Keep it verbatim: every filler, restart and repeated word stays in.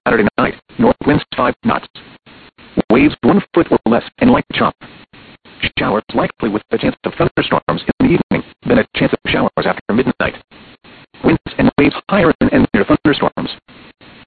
Saturday night, north winds five knots. Waves one foot or less and light chop. Showers likely with a chance of thunderstorms in the evening, then a chance of showers after midnight. Winds and waves higher than and near thunderstorms.